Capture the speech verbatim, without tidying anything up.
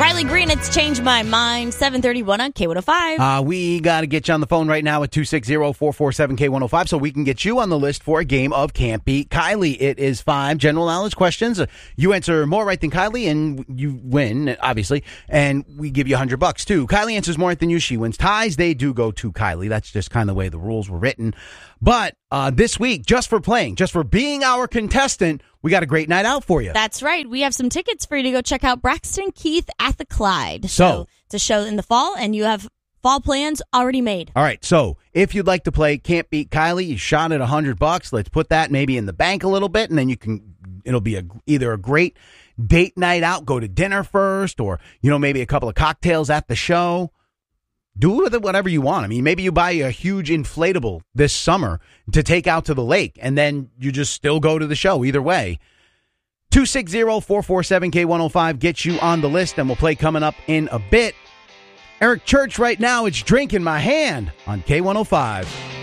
Kylie Green, it's changed my mind. seven thirty-one on K one oh five. Uh, we got to get you on the phone right now at two six zero, four four seven, K one oh five so we can get you on the list for a game of Can't Beat Kylie. It is five general knowledge questions. Uh, you answer more right than Kylie, and you win, obviously. And we give you one hundred bucks, too. Kylie answers more right than you. She wins. Ties, they do go to Kylie. That's just kind of the way the rules were written. But uh, this week, just for playing, just for being our contestant, we got a great night out for you. That's right. We have some tickets for you to go check out Braxton Keith at the Clyde. So, so it's a show in the fall, and you have fall plans already made. All right. So if you'd like to play Can't Beat Kylie, you shot at one hundred bucks. Let's put that maybe in the bank a little bit, and then you can. It'll be a, either a great date night out, go to dinner first, or you know maybe a couple of cocktails at the show. Do with it whatever you want. I mean, maybe you buy a huge inflatable this summer to take out to the lake, and then you just still go to the show. Either way. two six zero, four four seven, K one oh five gets you on the list, and we'll play coming up in a bit. Eric Church right now, it's Drink in My Hand on K one oh five.